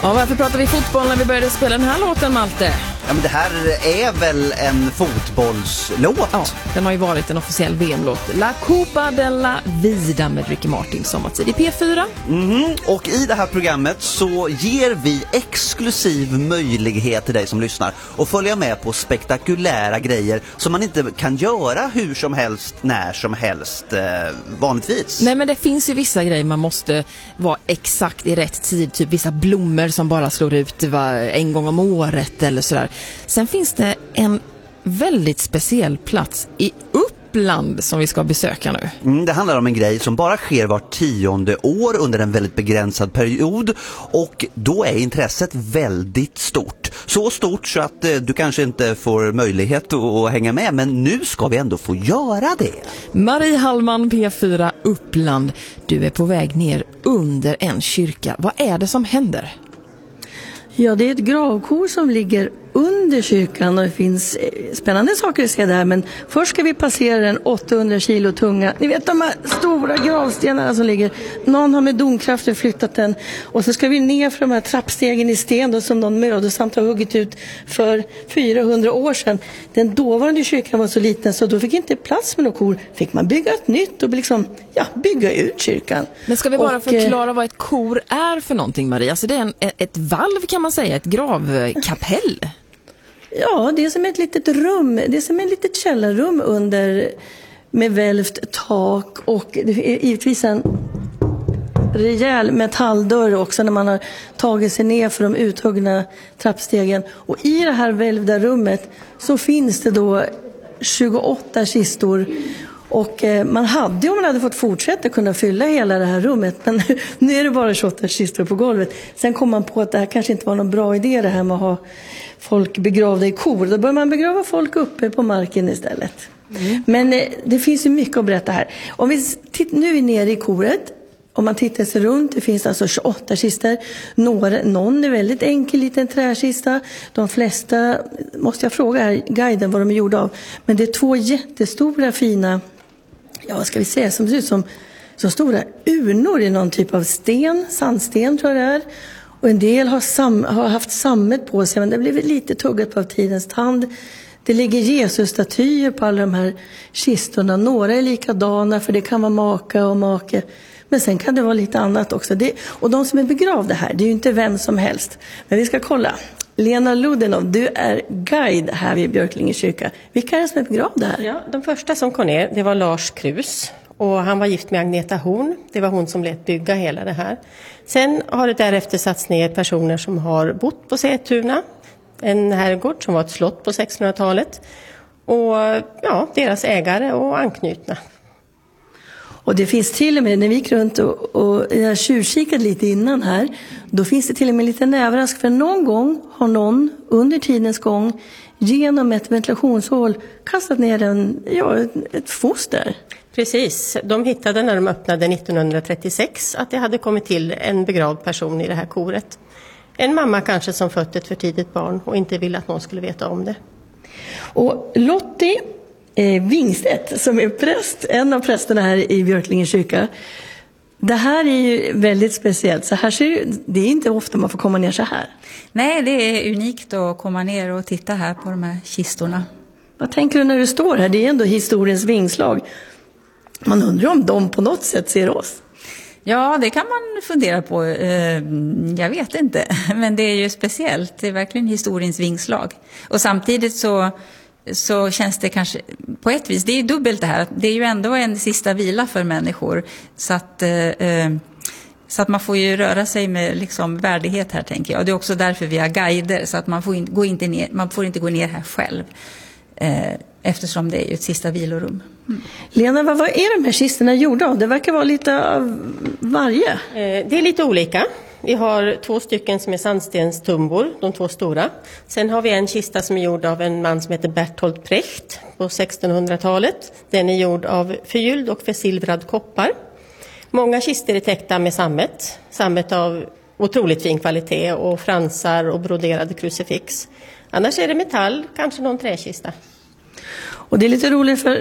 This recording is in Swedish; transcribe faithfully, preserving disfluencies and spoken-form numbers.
Ja, varför pratar vi fotboll när vi började spela den här låten, Malte? Ja, men det här är väl en fotbollslåt? Ja, den har ju varit en officiell V M-låt. La Copa della Vida med Ricky Martin sommartid i P fyra. Mm-hmm. Och i det här programmet så ger vi exklusiv möjlighet till dig som lyssnar att följa med på spektakulära grejer som man inte kan göra hur som helst, när som helst, eh, vanligtvis. Nej, men det finns ju vissa grejer man måste vara exakt i rätt tid. Typ vissa blommor som bara slår ut va, en gång om året eller sådär. Sen finns det en väldigt speciell plats i Uppland som vi ska besöka nu. Mm, det handlar om en grej som bara sker var tionde år under en väldigt begränsad period, och då är intresset väldigt stort. Så stort så att eh, du kanske inte får möjlighet att, att hänga med, men nu ska vi ändå få göra det. Marie Hallman, P fyra Uppland. Du är på väg ner under en kyrka. Vad är det som händer? Ja, det är ett gravkor som ligger under kyrkan och det finns spännande saker att se där. Men först ska vi passera den åttahundra kilo tunga. Ni vet de här stora gravstenarna som ligger. Någon har med domkrafter flyttat den. Och så ska vi ner för de här trappstegen i sten då, som någon mödosamt har huggit ut för fyrahundra år sedan. Den dåvarande kyrkan var så liten så då fick inte plats med något kor. Fick man bygga ett nytt och liksom, ja, bygga ut kyrkan. Men ska vi bara och, förklara vad ett kor är för någonting, Maria? Alltså det är en, ett valv kan man säga, ett gravkapell. Ja, det är som ett litet rum. Det är som ett litet källarrum under med välvt tak, och det är givetvis en rejäl metalldörr också när man har tagit sig ner för de uthuggna trappstegen. Och i det här välvda rummet så finns det då tjugoåtta kistor. Och eh, man hade, om man hade fått fortsätta, kunna fylla hela det här rummet. Men nu är det bara tjugoåtta kistor på golvet. Sen kom man på att det här kanske inte var någon bra idé, det här med att ha folk begravda i kor. Då bör man begrava folk uppe på marken istället. Mm. Men eh, det finns ju mycket att berätta här. Om vi titt- nu är nere i koret. Om man tittar sig runt, det finns alltså tjugoåtta kistor. Några, någon är väldigt enkel liten träkista. De flesta, måste jag fråga här, guiden vad de är gjorda av. Men det är två jättestora fina, ja vad ska vi säga, som ser ut som så stora urnor i någon typ av sten, sandsten tror jag det är. Och en del har, sam, har haft sammet på sig, men det blev lite tuggat på av tidens tand. Det ligger Jesus-statyer på alla de här kistorna. Några är likadana, för det kan vara maka och make. Men sen kan det vara lite annat också. Det, och de som är begravda här, det är ju inte vem som helst. Men vi ska kolla. Lena Ludenov, du är guide här vid Björklinge kyrka. Vilka är det som är begravda här? Ja, de första som kom ner, det var Lars Krus. Och han var gift med Agneta Horn. Det var hon som lät bygga hela det här. Sen har det därefter satts ner personer som har bott på Sätuna. En herrgård som var ett slott på sextonhundratalet. Och ja, deras ägare och anknutna. Och det finns till och med, när vi gick runt och, och jag har tjuvkikat lite innan här, då finns det till och med lite överraskning, för någon gång har någon under tidens gång genom ett ventilationshål kastat ner en, ja, ett, ett foster. Precis, de hittade när de öppnade nittonhundratrettiosex att det hade kommit till en begravd person i det här koret. En mamma kanske som fött ett för tidigt barn och inte ville att någon skulle veta om det. Och Lottie eh, Wingstedt som är präst, en av prästerna här i Björklinge kyrka. Det här är ju väldigt speciellt. Så här ser, det är inte ofta man får komma ner så här. Nej, det är unikt att komma ner och titta här på de här kistorna. Vad tänker du när du står här? Det är ändå historiens vingslag. Man undrar om de på något sätt ser oss. Ja, det kan man fundera på. Jag vet inte, men det är ju speciellt. Det är verkligen historiens vingslag. Och samtidigt så, så känns det kanske på ett vis, det är ju dubbelt det här. Det är ju ändå en sista vila för människor. Så att, så att man får ju röra sig med liksom värdighet här, tänker jag. Och det är också därför vi har guider, så att man får, in, gå inte ner, man får inte gå ner här själv. Eftersom det är ju ett sista vilorum. Mm. Lena, vad, vad är de här kistorna gjorda av? Det verkar vara lite av varje. Eh, det är lite olika. Vi har två stycken som är sandstenstumbor, de två stora. Sen har vi en kista som är gjord av en man som heter Bertolt Brecht på sextonhundratalet. Den är gjord av förgylld och försilvrad koppar. Många kistor är täckta med sammet. Sammet av otroligt fin kvalitet och fransar och broderade krucifix. Annars är det metall, kanske någon träkista. Och det är lite roligt, för